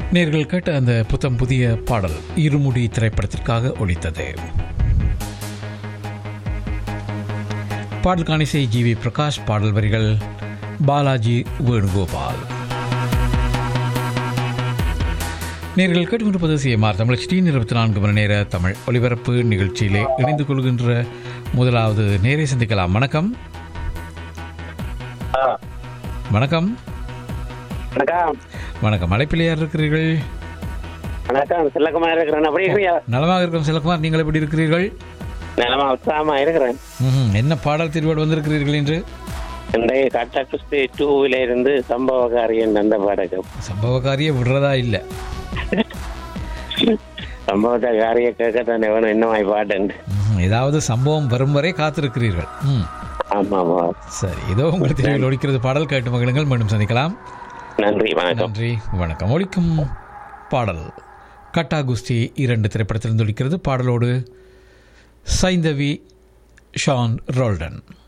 நேர்கள் கேட்ட அந்த புத்தம் புதிய பாடல் இருமுடி திரைப்படத்திற்காக ஒலித்தது. பாடல் காணிசை ஜி.வி. பிரகாஷ், பாடல் வரிகள் பாலாஜி வேணுகோபால். நேர்கள் கேட்டுக்கொண்டிருப்பது CMR தமிழ் HD 24 மணி நேர தமிழ் ஒலிபரப்பு நிகழ்ச்சியிலே இணைந்து கொள்கின்ற முதலாவது நேரை சந்திக்கலாம். வணக்கம். வணக்கம். வணக்கம். அழைப்பில் யார் இருக்கிறீர்கள்? வணக்கம், செல்லகுமார் இருக்கிறேன். அப்படி இருக்கிறீங்க? நலமாக இருக்கும் செல்லகுமார், நீங்கள் எப்படி இருக்கிறீர்கள்? நலமா உற்சாகமா இருக்கிறேன். என்ன பாடல் திருவோடு வந்திருக்கிறீர்கள் என்று? இன்றைய கட்ட குஸ்தி 2 இருந்து சம்பவகாரியன் அந்த பாடகம். சம்பவகாரியை விடுறதா இல்ல? சம்பவகாரிய கேட்கத்தானே வேணும், என்னமாய் பாட்டு. ஏதாவது சம்பவம் வரும் வரை காத்திருக்கிறீர்கள். ஆமாமா. சரி, ஏதோ உங்கள் திருவில் ஒழிக்கிறது பாடல் கேட்டு மகிழுங்கள். மீண்டும் சந்திக்கலாம். நன்றி, வணக்கம். நன்றி, வணக்கம். ஒழிக்கும் பாடல் கட்டா குஸ்தி 2 திரைப்படத்திலிருந்து ஒழிக்கிறது. பாடலோடு சைந்தவி, ஷான் ரோல்டன்.